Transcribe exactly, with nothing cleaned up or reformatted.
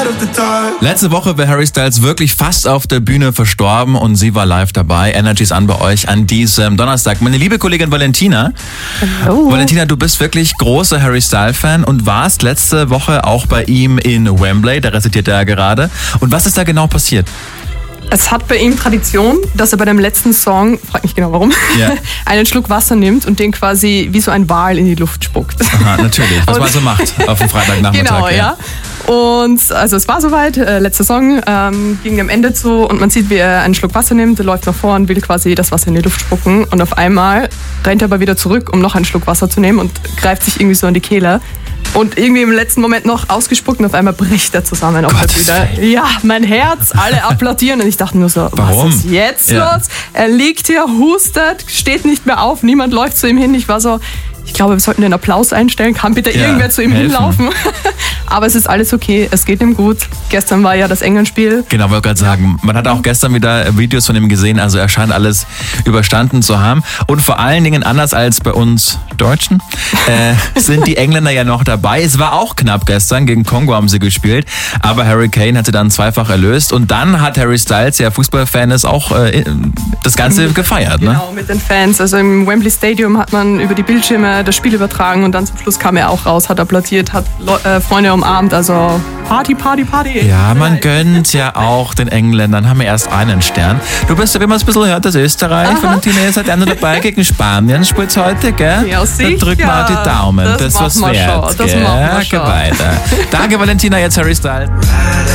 Letzte Woche wäre Harry Styles wirklich fast auf der Bühne verstorben und sie war live dabei. Energy's an bei euch an diesem Donnerstag. Meine liebe Kollegin Valentina. Hallo. Valentina, du bist wirklich großer Harry Styles-Fan und warst letzte Woche auch bei ihm in Wembley. Da residiert er ja gerade. Und was ist da genau passiert? Es hat bei ihm Tradition, dass er bei dem letzten Song, frag nicht genau warum, Ja. einen Schluck Wasser nimmt und den quasi wie so ein Wal in die Luft spuckt. Aha, natürlich. Was man so macht auf dem Freitagnachmittag. Genau, ja. ja. Und also es war soweit, äh, letzter Song ähm, ging dem Ende zu und man sieht, wie er einen Schluck Wasser nimmt, er läuft nach vorn, will quasi das Wasser in die Luft spucken und auf einmal rennt er aber wieder zurück, um noch einen Schluck Wasser zu nehmen und greift sich irgendwie so an die Kehle. Und irgendwie im letzten Moment noch ausgespuckt und auf einmal bricht er zusammen auf der Bühne. Ja, mein Herz, alle applaudieren und ich dachte nur so, Warum? was ist jetzt Ja. los? Er liegt hier, hustet, steht nicht mehr auf, niemand läuft zu ihm hin. Ich war so, ich glaube, wir sollten den Applaus einstellen, kann bitte Ja, irgendwer zu ihm helfen. hinlaufen. Aber es ist alles okay, es geht ihm gut. Gestern war ja das England-Spiel. Genau, wollte gerade sagen, man hat auch gestern wieder Videos von ihm gesehen, also er scheint alles überstanden zu haben. Und vor allen Dingen, anders als bei uns Deutschen, äh, sind die Engländer ja noch dabei. Es war auch knapp gestern, gegen Kongo haben sie gespielt, aber Harry Kane hat sie dann zweifach erlöst. Und dann hat Harry Styles, der Fußballfan ist, auch äh, das Ganze gefeiert. Ne? Genau, mit den Fans. Also im Wembley Stadium hat man über die Bildschirme das Spiel übertragen und dann zum Schluss kam er auch raus, hat applaudiert, hat Le- äh, Freunde umarmt, also Party, Party, Party. Ja, man gönnt ja auch den Engländern, haben wir erst einen Stern. Du bist, wie man es ein bisschen hört, das Österreich. Valentina, ihr seid ja noch dabei gegen Spanien, spielt heute, gell? Ja, sicher. Da drücken wir die Daumen, Das das, machen was wir wert. schon, das gell? machen wir Geh schon. weiter. Danke, Valentina, jetzt Harry Styles.